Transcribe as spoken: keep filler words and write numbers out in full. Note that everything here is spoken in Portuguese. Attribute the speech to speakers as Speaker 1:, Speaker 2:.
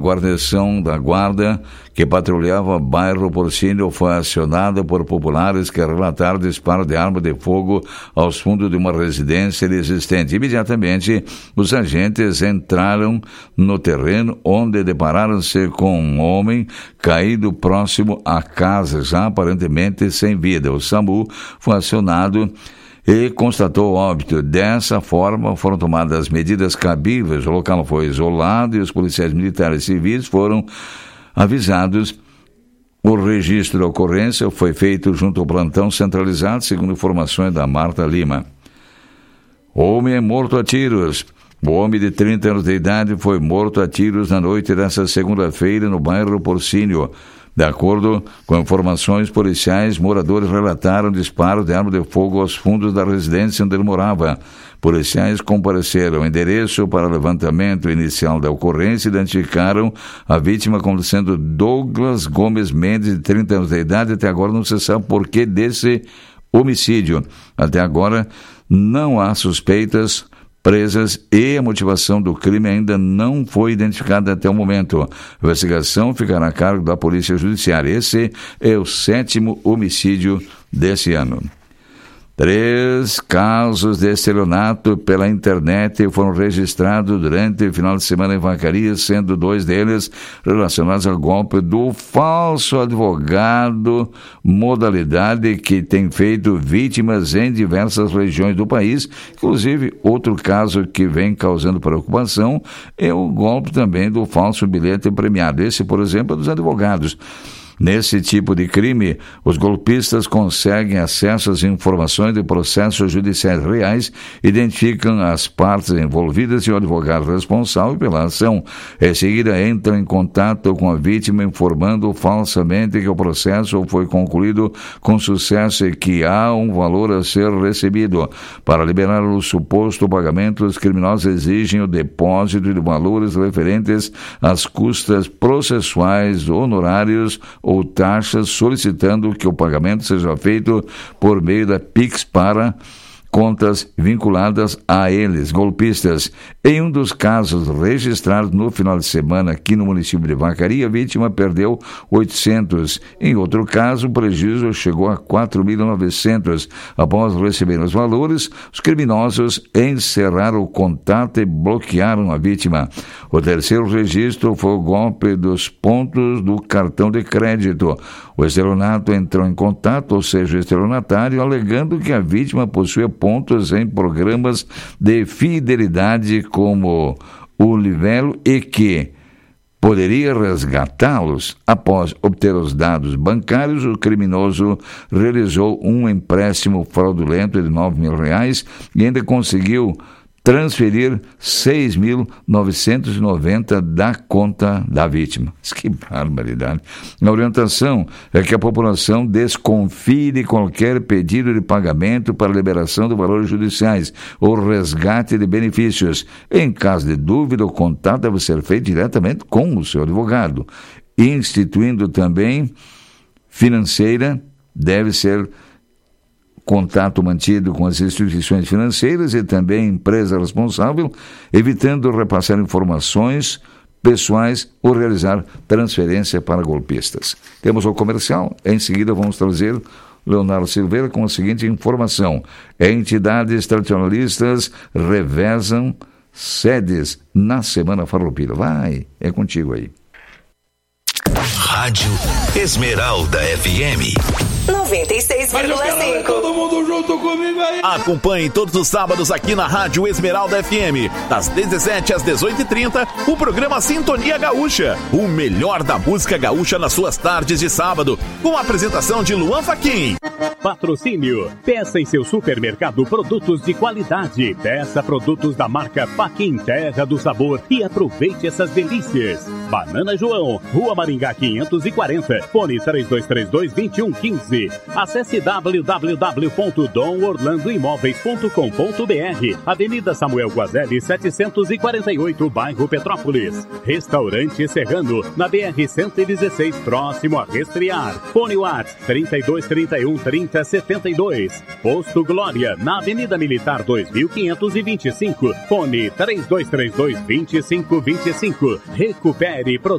Speaker 1: guarnição da guarda que patrulhava o bairro Porcínio foi acionada por populares que relataram disparo de arma de fogo aos fundos de uma residência existente. Imediatamente, os agentes entraram no terreno, onde depararam-se com um homem caído próximo à casa, já aparentemente sem vida. O SAMU foi acionado e constatou o óbito. Dessa forma, foram tomadas medidas cabíveis. O local foi isolado e os policiais militares e civis foram avisados. O registro da ocorrência foi feito junto ao plantão centralizado, segundo informações da Marta Lima. Homem é morto a tiros. O homem de trinta anos de idade foi morto a tiros na noite desta segunda-feira no bairro Porcínio. De acordo com informações policiais, moradores relataram disparos de arma de fogo aos fundos da residência onde ele morava. Policiais compareceram ao endereço para levantamento inicial da ocorrência e identificaram a vítima como sendo Douglas Gomes Mendes, de trinta anos de idade. Até agora não se sabe por que desse homicídio. Até agora não há suspeitas presas e a motivação do crime ainda não foi identificada até o momento. A investigação ficará a cargo da Polícia Judiciária. Esse é o sétimo homicídio desse ano. Três casos de estelionato pela internet foram registrados durante o final de semana em Vacaria, sendo dois deles relacionados ao golpe do falso advogado, modalidade que tem feito vítimas em diversas regiões do país. Inclusive, outro caso que vem causando preocupação é o golpe também do falso bilhete premiado. Esse, por exemplo, é dos advogados. Nesse tipo de crime, os golpistas conseguem acesso às informações de processos judiciais reais, identificam as partes envolvidas e o advogado responsável pela ação. Em seguida, entram em contato com a vítima, informando falsamente que o processo foi concluído com sucesso e que há um valor a ser recebido. Para liberar o suposto pagamento, os criminosos exigem o depósito de valores referentes às custas processuais, honorários ou taxas, solicitando que o pagamento seja feito por meio da Pix para contas vinculadas a eles, golpistas. Em um dos casos registrados no final de semana aqui no município de Vacaria, a vítima perdeu oitocentos. Em outro caso, o prejuízo chegou a quatro mil e novecentos. Após receber os valores, os criminosos encerraram o contato e bloquearam a vítima. O terceiro registro foi o golpe dos pontos do cartão de crédito. O estelionato entrou em contato, ou seja, o estelionatário, alegando que a vítima possuía pontos em programas de fidelidade como o Livelo e que poderia resgatá-los. Após obter os dados bancários, o criminoso realizou um empréstimo fraudulento de nove mil reais e ainda conseguiu transferir seis mil novecentos e noventa da conta da vítima. Que barbaridade. A orientação é que a população desconfie de qualquer pedido de pagamento para liberação de valores judiciais ou resgate de benefícios. Em caso de dúvida, o contato deve ser feito diretamente com o seu advogado. Instituindo também financeira, deve ser contato mantido com as instituições financeiras e também empresa responsável, evitando repassar informações pessoais ou realizar transferência para golpistas. Temos o comercial, em seguida vamos trazer Leonardo Silveira com a seguinte informação: entidades tradicionalistas revezam sedes na Semana Farroupilha. Vai, é contigo aí.
Speaker 2: Rádio Esmeralda F M
Speaker 3: noventa e seis vírgula cinco.
Speaker 4: Todo mundo junto comigo aí.
Speaker 5: Acompanhe todos os sábados aqui na Rádio Esmeralda F M, das dezessete às dezoito e trinta, o programa Sintonia Gaúcha, o melhor da música gaúcha nas suas tardes de sábado, com a apresentação de Luan Fachin.
Speaker 6: Patrocínio. Peça em seu supermercado produtos de qualidade. Peça produtos da marca Fachin, Terra do Sabor, e aproveite essas delícias. Banana João, Rua Maringá quinhentos e quarenta, fone três dois três dois, dois um um cinco. Acesse w w w ponto dom orlando imóveis ponto com ponto b r. Avenida Samuel Guazelli setecentos e quarenta e oito, bairro Petrópolis. Restaurante Serrano, na B R cento e dezesseis, próximo a Restrear. Fone WhatsApp trinta e dois, trinta e um, trinta, setenta e dois. Posto Glória, na Avenida Militar dois mil quinhentos e vinte e cinco. Fone três dois três dois, dois cinco dois cinco. Recupere produtos